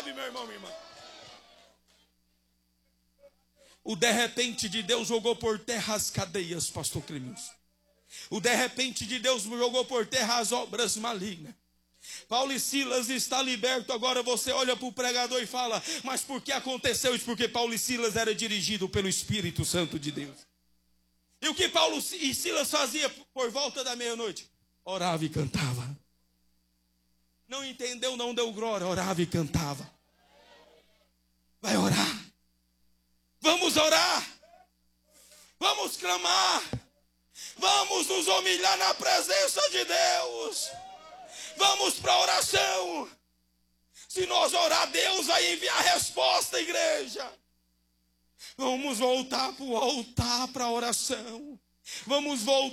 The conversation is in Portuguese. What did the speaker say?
sabe, meu irmão, minha irmã. O de repente de Deus jogou por terra as cadeias, pastor Clemens. O de repente de Deus jogou por terra as obras malignas. Paulo e Silas está liberto. Agora você olha para o pregador e fala: mas por que aconteceu isso? Porque Paulo e Silas era dirigido pelo Espírito Santo de Deus. E o que Paulo e Silas fazia por volta da meia-noite? Orava e cantava. Não entendeu, não deu glória, orava e cantava. Vai orar. Vamos orar. Vamos clamar. Vamos nos humilhar na presença de Deus. Vamos para a oração. Se nós orar, Deus vai enviar a resposta, igreja. Vamos voltar para o altar, para a oração. Vamos voltar